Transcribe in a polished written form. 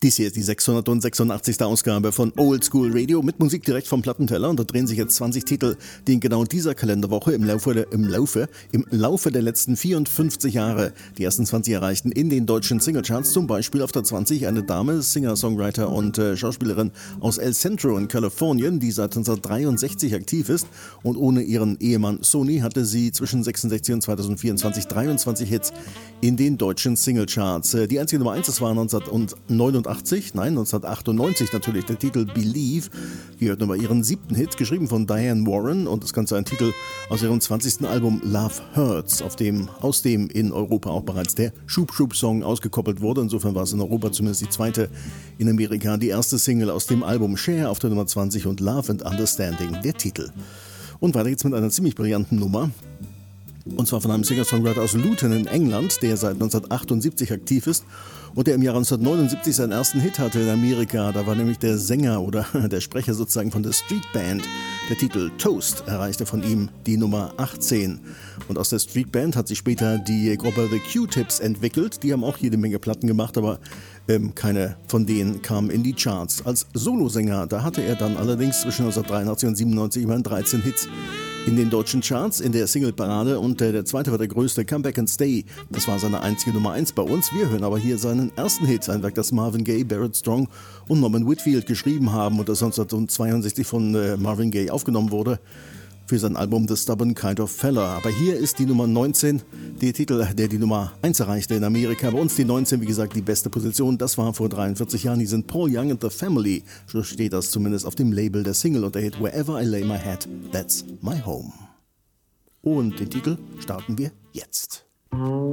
Dies hier ist die 686. Ausgabe von Old School Radio mit Musik direkt vom Plattenteller und da drehen sich jetzt 20 Titel, die in genau dieser Kalenderwoche im Laufe der letzten 54 Jahre die ersten 20 erreichten in den deutschen Singlecharts. Zum Beispiel auf der 20 eine Dame, Singer, Songwriter und Schauspielerin aus El Centro in Kalifornien, die seit 1963 aktiv ist und ohne ihren Ehemann Sony hatte sie zwischen 66 und 2024 23 Hits in den deutschen Singlecharts. Die einzige Nummer 1, das war 1998 natürlich, der Titel Believe. Wir hörten über ihren 7. Hit, geschrieben von Diane Warren und das Ganze ein Titel aus ihrem 20. Album Love Hurts, aus dem in Europa auch bereits der Schub-Schub-Song ausgekoppelt wurde. Insofern war es in Europa zumindest die zweite, in Amerika die erste Single aus dem Album Share auf der Nummer 20 und Love and Understanding der Titel. Und weiter geht's mit einer ziemlich brillanten Nummer. Und zwar von einem Singer-Songwriter aus Luton in England, der seit 1978 aktiv ist und der im Jahr 1979 seinen ersten Hit hatte in Amerika. Da war nämlich der Sänger oder der Sprecher sozusagen von der Street Band. Der Titel Toast erreichte von ihm die Nummer 18. Und aus der Street Band hat sich später die Gruppe The Q-Tips entwickelt. Die haben auch jede Menge Platten gemacht, aber keine von denen kam in die Charts. Als Solosänger, da hatte er dann allerdings zwischen 1983 und 1997 immerhin 13 Hits in den deutschen Charts, in der Single-Parade und der zweite war der größte, Come Back and Stay. Das war seine einzige Nummer 1 bei uns. Wir hören aber hier seinen ersten Hit, ein Werk, das Marvin Gaye, Barrett Strong und Norman Whitfield geschrieben haben und das 1962 von Marvin Gaye aufgenommen wurde für sein Album The Stubborn Kind of Fella. Aber hier ist die Nummer 19, der Titel, der die Nummer 1 erreichte in Amerika. Bei uns die 19, wie gesagt, die beste Position. Das war vor 43 Jahren. Die sind Paul Young and the Family. So steht das zumindest auf dem Label der Single und der Hit Wherever I Lay My Head, That's My Home. Und den Titel starten wir jetzt.